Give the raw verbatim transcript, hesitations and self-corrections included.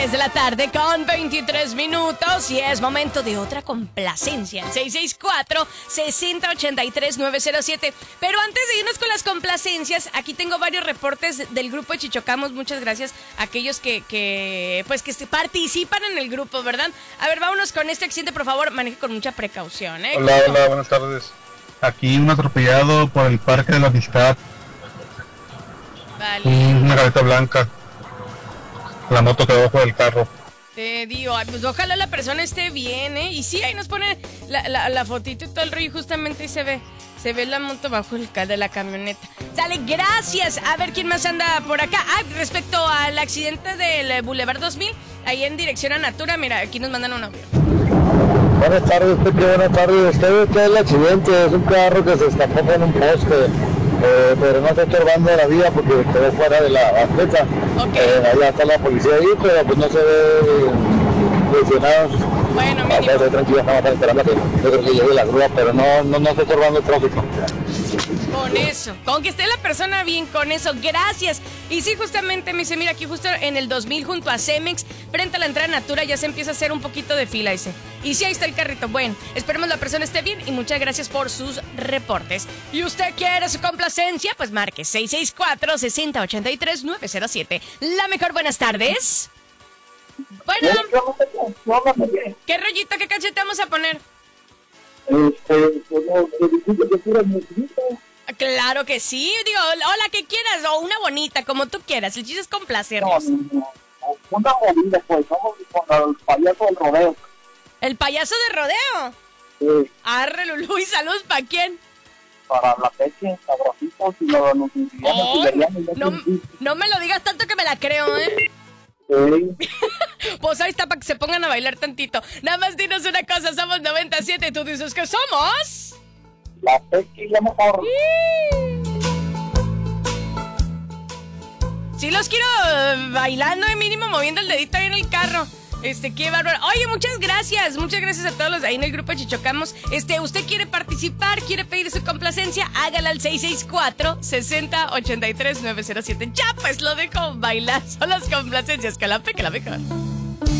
tres de la tarde con veintitrés minutos y es momento de otra complacencia. seis seis cuatro, seis cero ocho tres, nueve cero siete. Pero antes de irnos con las complacencias, aquí tengo varios reportes del grupo de Chichocamos. Muchas gracias a aquellos que, que pues que participan en el grupo, ¿verdad? A ver, vámonos con este accidente, por favor, maneje con mucha precaución, ¿eh? Hola, hola, buenas tardes. Aquí un atropellado por el Parque de la Amistad. Vale. Una gaveta blanca. La moto quedó bajo del carro. Te digo, ay, pues ojalá la persona esté bien, ¿eh? Y sí, ahí nos pone la, la, la fotito y todo el rollo, justamente ahí se ve. Se ve la moto bajo el cal de la camioneta. Sale, gracias. A ver quién más anda por acá. Ah, respecto al accidente del Boulevard dos mil, ahí en dirección a Natura, mira, aquí nos mandan un audio. Buenas tardes, Pepe, buenas tardes. Usted ve que el accidente es un carro que se estampó con un poste, eh, pero no está estorbando la vía porque quedó fuera de la banqueta. Ok. Eh, allá está la policía ahí, pero pues no se ve lesionados. Bueno, Ah, mínimo. estoy tranquilo, estamos esperando que yo creo que llegue la grúa, pero no, no, no está estorbando el tráfico. Con eso, con que esté la persona bien, con eso, gracias. Y sí, justamente me dice, mira, aquí justo en el dos mil junto a Cemex, frente a la entrada Natura, ya se empieza a hacer un poquito de fila, dice. Y sí, ahí está el carrito. Bueno, esperemos la persona esté bien y muchas gracias por sus reportes. ¿Y usted quiere su complacencia? Pues marque seis seis cuatro, seis cero ocho tres, nueve cero siete. La mejor, buenas tardes. Bueno, ¿qué rollito, qué canción te vamos a poner? Claro que sí, digo, hola, que quieras, o una bonita, como tú quieras, el chiste es complacernos. Una movida, pues, vamos con el payaso del rodeo. ¿El payaso de rodeo? Sí. Arre, Lulú, ¿y saludos para quién? Para la peche, sabrositos y los Oh, no, no me lo digas tanto que me la creo, ¿eh? Sí. Pues ahí está para que se pongan a bailar tantito. Nada más dinos una cosa, somos noventa y siete y tú dices que somos... La peche y la mejor. Sí los quiero eh, bailando de mínimo, moviendo el dedito ahí en el carro. Este, qué bárbaro. Oye, muchas gracias, muchas gracias a todos los de ahí en el grupo de Chichocamos. Este, usted quiere participar, quiere pedir su complacencia, hágala al seis seis cuatro, seis cero ocho tres, nueve cero siete. Ya, pues lo dejo bailar. Son las complacencias, que la pe, que la mejor.